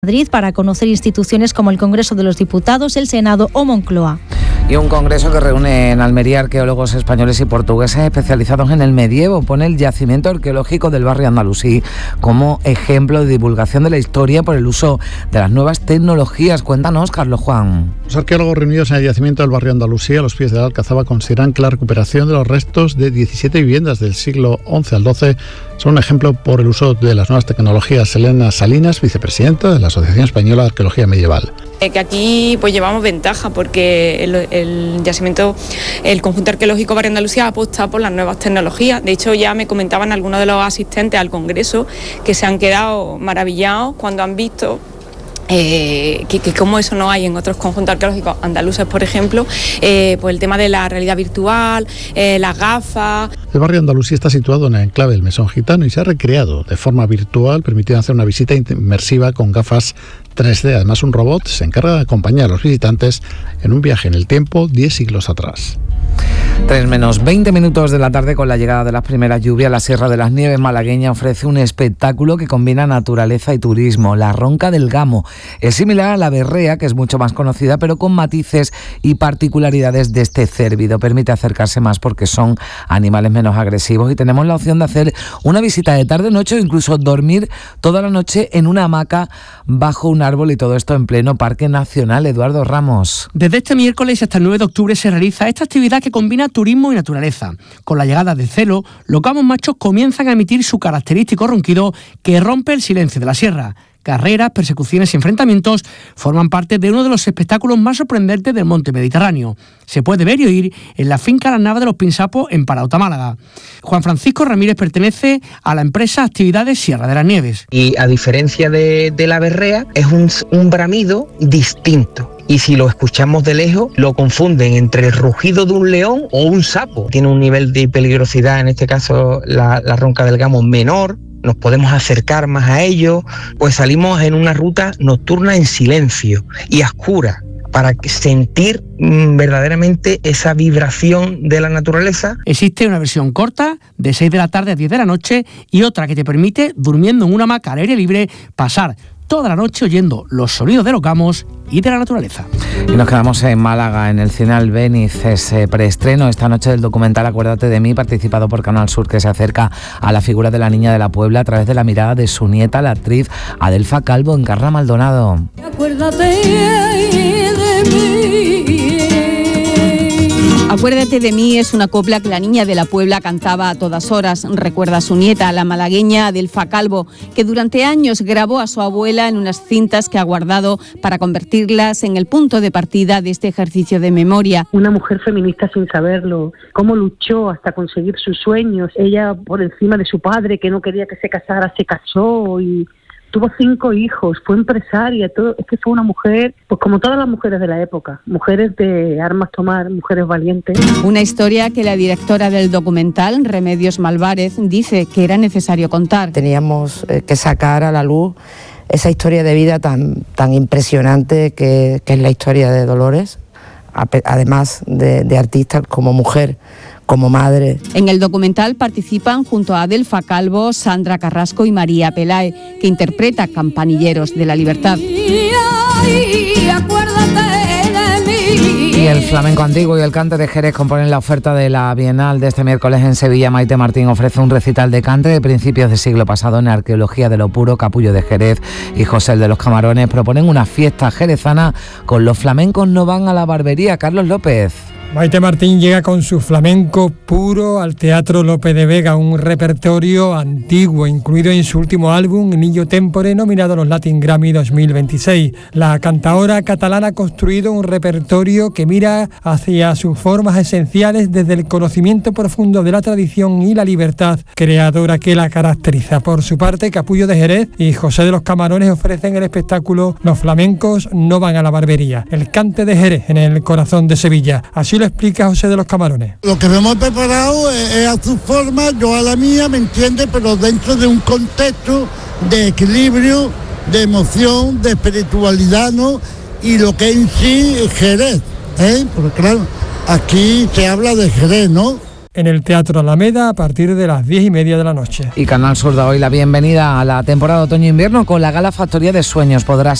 Madrid para conocer instituciones como el Congreso de los Diputados, el Senado o Moncloa. Y un congreso que reúne en Almería arqueólogos españoles y portugueses especializados en el medievo. Pone el yacimiento arqueológico del barrio andalusí como ejemplo de divulgación de la historia por el uso de las nuevas tecnologías. Cuéntanos, Carlos Juan. Los arqueólogos reunidos en el yacimiento del barrio andalusí, a los pies de la Alcazaba, consideran que la recuperación de los restos de 17 viviendas del siglo XI al XII son un ejemplo por el uso de las nuevas tecnologías. Elena Salinas, vicepresidenta de la Asociación Española de Arqueología Medieval. Que aquí pues llevamos ventaja porque el yacimiento, el conjunto arqueológico Barrio Andalucía apuesta por las nuevas tecnologías. De hecho, ya me comentaban algunos de los asistentes al congreso que se han quedado maravillados cuando han visto que como eso no hay en otros conjuntos arqueológicos andaluces, por ejemplo, pues el tema de la realidad virtual, las gafas. El barrio andalusí está situado en el enclave del Mesón Gitano y se ha recreado de forma virtual, permitiendo hacer una visita inmersiva con gafas 3D. Además, un robot se encarga de acompañar a los visitantes en un viaje en el tiempo 10 siglos atrás. 3 menos 20 minutos de la tarde, con la llegada de las primeras lluvias, la Sierra de las Nieves malagueña ofrece un espectáculo que combina naturaleza y turismo. La Ronca del Gamo es similar a la berrea, que es mucho más conocida, pero con matices y particularidades de este cérvido. Permite acercarse más porque son animales menos agresivos y tenemos la opción de hacer una visita de tarde-noche o incluso dormir toda la noche en una hamaca bajo un árbol, y todo esto en pleno Parque Nacional. Eduardo Ramos. Desde este miércoles hasta el 9 de octubre se realiza esta actividad que combina turismo y naturaleza. Con la llegada del celo, los gamos machos comienzan a emitir su característico ronquido que rompe el silencio de la sierra. Carreras, persecuciones y enfrentamientos forman parte de uno de los espectáculos más sorprendentes del monte Mediterráneo. Se puede ver y oír en la finca Las Navas de los Pinsapos, en Parauta, Málaga. Juan Francisco Ramírez pertenece a la empresa Actividades Sierra de las Nieves. Y a diferencia de la berrea, es un bramido distinto. Y si lo escuchamos de lejos, lo confunden entre el rugido de un león o un sapo. Tiene un nivel de peligrosidad, en este caso la Ronca del Gamo, menor. Nos podemos acercar más a ellos, pues salimos en una ruta nocturna en silencio y a oscuras, para sentir verdaderamente esa vibración de la naturaleza. Existe una versión corta, de 6 de la tarde a 10 de la noche, y otra que te permite, durmiendo en una hamaca al aire libre, pasar toda la noche oyendo los sonidos de los gamos y de la naturaleza. Y nos quedamos en Málaga, en el Cine Albéniz. Ese preestreno esta noche del documental Acuérdate de mí, participado por Canal Sur, que se acerca a la figura de la niña de la Puebla a través de la mirada de su nieta, la actriz Adelfa Calvo, en Carra Maldonado. Acuérdate de mí. Acuérdate de mí es una copla que la niña de la Puebla cantaba a todas horas. Recuerda a su nieta, la malagueña Adelfa Calvo, que durante años grabó a su abuela en unas cintas que ha guardado para convertirlas en el punto de partida de este ejercicio de memoria. Una mujer feminista sin saberlo, cómo luchó hasta conseguir sus sueños. Ella, por encima de su padre, que no quería que se casara, se casó y tuvo 5 hijos, fue empresaria, todo. Es que fue una mujer, pues como todas las mujeres de la época, mujeres de armas tomar, mujeres valientes. Una historia que la directora del documental, Remedios Malvarez, dice que era necesario contar. Teníamos que sacar a la luz esa historia de vida tan impresionante que es la historia de Dolores, además de artista, como mujer, como madre. En el documental participan junto a Adelfa Calvo, Sandra Carrasco y María Pelae, que interpreta Campanilleros de la Libertad. Y el flamenco antiguo y el cante de Jerez componen la oferta de la Bienal de este miércoles en Sevilla. Maite Martín ofrece un recital de cante de principios del siglo pasado en Arqueología de lo Puro. Capullo de Jerez y José de los Camarones proponen una fiesta jerezana con Los flamencos no van a la barbería. Carlos López. Maite Martín llega con su flamenco puro al Teatro Lope de Vega, un repertorio antiguo incluido en su último álbum, Niño Tempore, nominado a los Latin Grammy 2026. La cantaora catalana ha construido un repertorio que mira hacia sus formas esenciales desde el conocimiento profundo de la tradición y la libertad creadora que la caracteriza. Por su parte, Capullo de Jerez y José de los Camarones ofrecen el espectáculo Los flamencos no van a la barbería, el cante de Jerez en el corazón de Sevilla. Así lo explica José de los Camarones. Lo que hemos preparado es a su forma, yo a la mía, ¿me entiende? Pero dentro de un contexto de equilibrio, de emoción, de espiritualidad, ¿no? Y lo que en sí es Jerez, porque claro, aquí se habla de Jerez, ¿no? en el Teatro Alameda a partir de las 10:30 de la noche. Y Canal Sur da hoy la bienvenida a la temporada otoño-invierno con la Gala Factoría de Sueños. Podrás